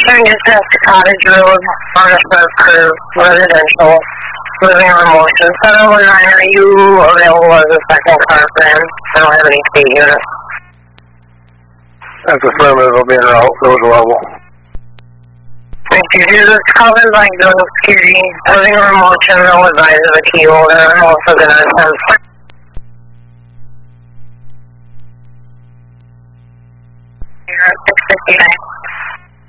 just at the Cottage Road, Harrisburg Curve, residential, living on motion. 719, are you available as a second car friend? I don't have any state units. That's affirmative, I'll be en route, those level. Thank you. This is covered by the security, living on motion, no advise of a key holder. I'm also going to send 659.